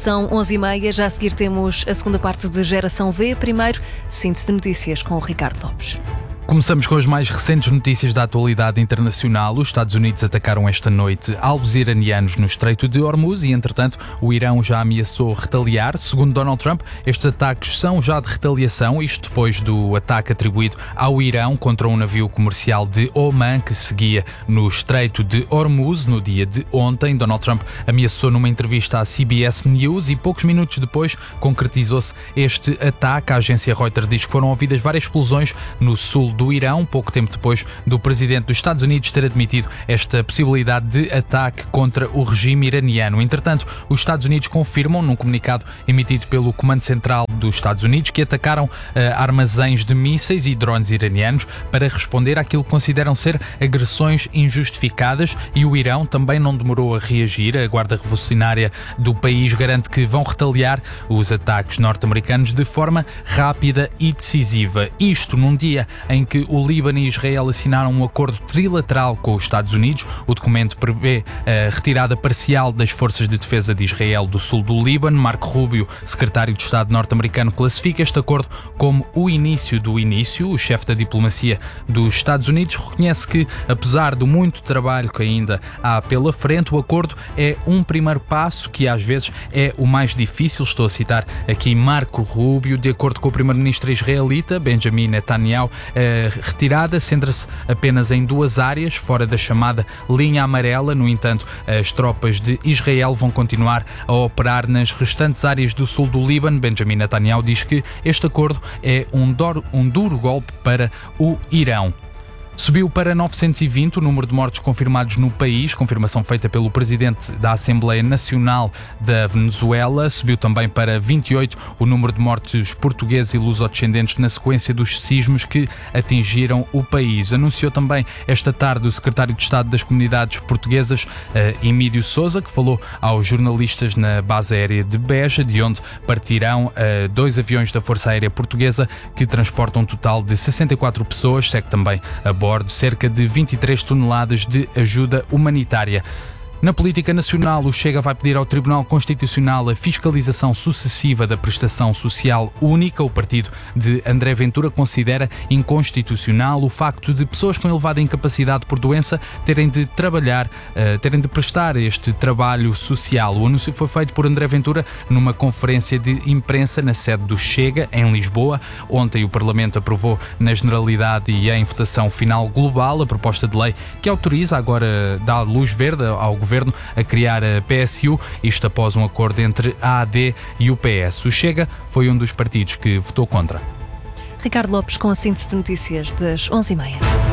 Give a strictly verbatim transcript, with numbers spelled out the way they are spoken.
São onze e meia, já a seguir temos a segunda parte de Geração V. Primeiro, síntese de notícias com o Ricardo Lopes. Começamos com as mais recentes notícias da atualidade internacional. Os Estados Unidos atacaram esta noite alvos iranianos no Estreito de Hormuz e, entretanto, o Irão já ameaçou retaliar. Segundo Donald Trump, estes ataques são já de retaliação, isto depois do ataque atribuído ao Irão contra um navio comercial de Oman que seguia no Estreito de Hormuz no dia de ontem. Donald Trump ameaçou numa entrevista à C B S News e poucos minutos depois concretizou-se este ataque. A agência Reuters diz que foram ouvidas várias explosões no sul do Irão, pouco tempo depois do presidente dos Estados Unidos ter admitido esta possibilidade de ataque contra o regime iraniano. Entretanto, os Estados Unidos confirmam, num comunicado emitido pelo Comando Central dos Estados Unidos, que atacaram uh, armazéns de mísseis e drones iranianos para responder àquilo que consideram ser agressões injustificadas, e o Irão também não demorou a reagir. A Guarda Revolucionária do país garante que vão retaliar os ataques norte-americanos de forma rápida e decisiva. Isto num dia em que o Líbano e Israel assinaram um acordo trilateral com os Estados Unidos. O documento prevê a retirada parcial das forças de defesa de Israel do sul do Líbano. Marco Rubio, secretário de Estado norte-americano, classifica este acordo como o início do início. O chefe da diplomacia dos Estados Unidos reconhece que, apesar do muito trabalho que ainda há pela frente, o acordo é um primeiro passo que às vezes é o mais difícil. Estou a citar aqui Marco Rubio. De acordo com o primeiro-ministro israelita, Benjamin Netanyahu, a retirada centra-se apenas em duas áreas, fora da chamada linha amarela. No entanto, as tropas de Israel vão continuar a operar nas restantes áreas do sul do Líbano. Benjamin Netanyahu diz que este acordo é um duro, um duro golpe para o Irão. Subiu para novecentos e vinte o número de mortos confirmados no país, confirmação feita pelo presidente da Assembleia Nacional da Venezuela. Subiu também para vinte e oito o número de mortos portugueses e lusodescendentes na sequência dos sismos que atingiram o país. Anunciou também esta tarde o secretário de Estado das Comunidades Portuguesas, Emílio Sousa, que falou aos jornalistas na base aérea de Beja, de onde partirão dois aviões da Força Aérea Portuguesa que transportam um total de sessenta e quatro pessoas. Segue também a bordo cerca de vinte e três toneladas de ajuda humanitária. Na política nacional, o Chega vai pedir ao Tribunal Constitucional a fiscalização sucessiva da prestação social única. O partido de André Ventura considera inconstitucional o facto de pessoas com elevada incapacidade por doença terem de trabalhar, uh, terem de prestar este trabalho social. O anúncio foi feito por André Ventura numa conferência de imprensa na sede do Chega, em Lisboa. Ontem o Parlamento aprovou na generalidade e em votação final global a proposta de lei que autoriza, agora dá luz verde ao Governo a criar a P S U, isto após um acordo entre a A D e o P S. O Chega foi um dos partidos que votou contra. Ricardo Lopes com a síntese de notícias das onze e meia.